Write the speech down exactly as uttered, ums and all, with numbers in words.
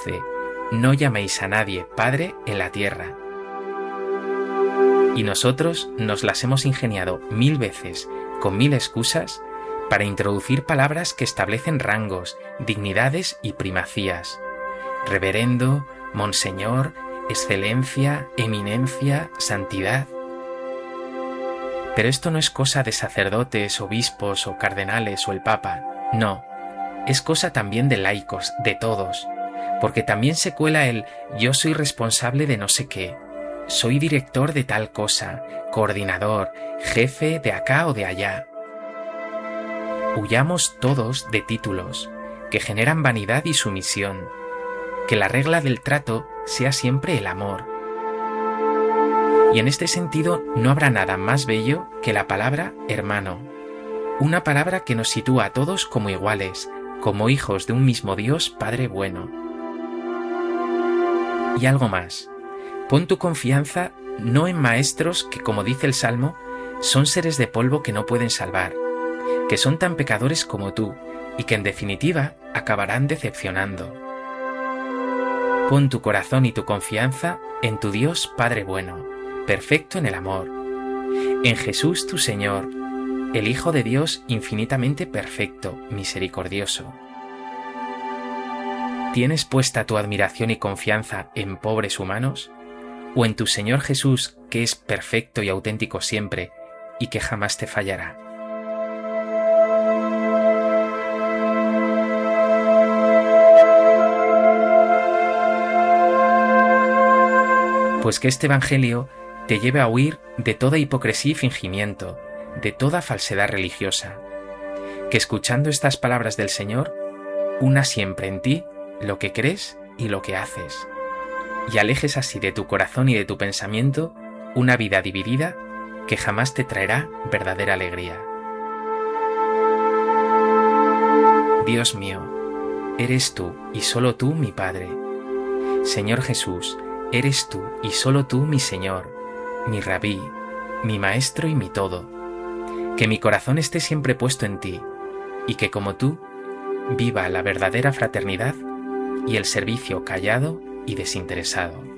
dice: no llaméis a nadie Padre en la tierra. Y nosotros nos las hemos ingeniado mil veces, con mil excusas, para introducir palabras que establecen rangos, dignidades y primacías. Reverendo, monseñor, excelencia, eminencia, santidad. Pero esto no es cosa de sacerdotes, obispos o cardenales o el Papa, no. Es cosa también de laicos, de todos, porque también se cuela el yo soy responsable de no sé qué, soy director de tal cosa, coordinador, jefe de acá o de allá. Huyamos todos de títulos que generan vanidad y sumisión, que la regla del trato sea siempre el amor. Y en este sentido no habrá nada más bello que la palabra hermano, una palabra que nos sitúa a todos como iguales, como hijos de un mismo Dios Padre bueno. Y algo más, pon tu confianza no en maestros que, como dice el Salmo, son seres de polvo que no pueden salvar, que son tan pecadores como tú y que en definitiva acabarán decepcionando. Pon tu corazón y tu confianza en tu Dios Padre bueno, perfecto en el amor, en Jesús tu Señor, el Hijo de Dios infinitamente perfecto, misericordioso. ¿Tienes puesta tu admiración y confianza en pobres humanos? ¿O en tu Señor Jesús, que es perfecto y auténtico siempre y que jamás te fallará? Pues que este Evangelio te lleve a huir de toda hipocresía y fingimiento, de toda falsedad religiosa. Que escuchando estas palabras del Señor, una siempre en ti lo que crees y lo que haces, y alejes así de tu corazón y de tu pensamiento una vida dividida que jamás te traerá verdadera alegría. Dios mío, eres tú y solo tú mi Padre. Señor Jesús, eres tú y solo tú mi Señor, mi Rabí, mi Maestro y mi todo. Que mi corazón esté siempre puesto en ti, y que como tú, viva la verdadera fraternidad y el servicio callado y desinteresado.